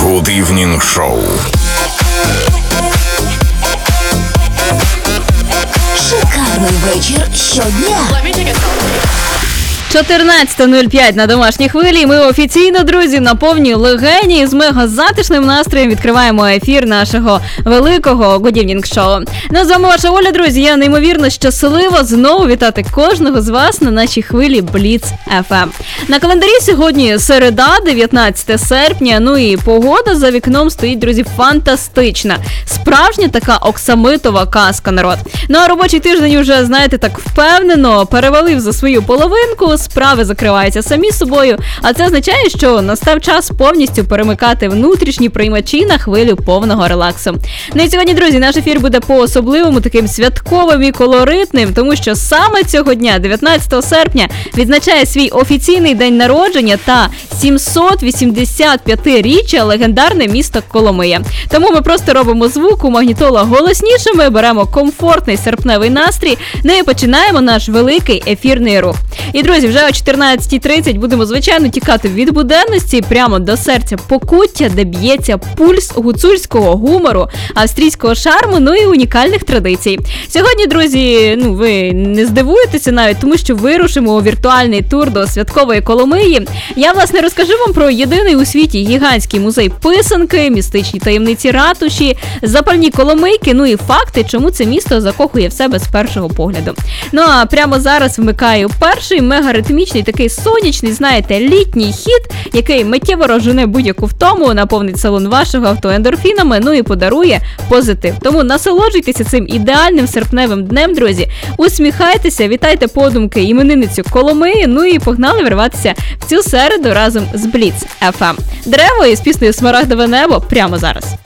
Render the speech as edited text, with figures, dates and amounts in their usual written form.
Good Evening Show. Шикарний вечір щодня. 14.05 на домашній хвилі. Ми офіційно, друзі, на повній легені з мега затишним настроєм відкриваємо ефір нашого великого Good Evening Show. Ну, з вами ваша Оля, друзі. Я неймовірно щаслива знову вітати кожного з вас на нашій хвилі Blitz FM. На календарі сьогодні середа, 19 серпня. Ну і погода за вікном стоїть, друзі, фантастична. Справжня така оксамитова казка, народ. Ну а робочий тиждень уже, знаєте, так впевнено перевалив за свою половинку. Справи закриваються самі собою, а це означає, що настав час повністю перемикати внутрішні приймачі на хвилю повного релаксу. Ну і сьогодні, друзі, наш ефір буде по-особливому таким святковим і колоритним, тому що саме цього дня, 19 серпня, відзначає свій офіційний день народження та 785-річчя легендарне місто Коломия. Тому ми просто робимо звук у магнітола голоснішими, беремо комфортний серпневий настрій, ну і починаємо наш великий ефірний рух. І, друзі, вже о 14.30 будемо, звичайно, тікати від буденності прямо до серця Покуття, де б'ється пульс гуцульського гумору, австрійського шарму, ну і унікальних традицій. Сьогодні, друзі, ви не здивуєтеся навіть, тому що вирушимо у віртуальний тур до святкової Коломиї. Я, власне, розкажу вам про єдиний у світі гігантський музей писанки, містичні таємниці ратуші, запальні коломийки, ну і факти, чому це місто закохує в себе з першого погляду. Ну а прямо зараз вмикаю перший мегаритмічний, такий сонячний, знаєте, літній хіт, який миттєво розжене будь-яку втому, наповнить салон вашого авто ендорфінами, ну і подарує позитив. Тому насолоджуйтеся цим ідеальним серпневим днем, друзі. Усміхайтеся, вітайте подумки іменинницю Коломиї, ну і погнали вирватися в цю середу разом з Blitz FM. Дерево із піснею «Смарагдове небо» прямо зараз.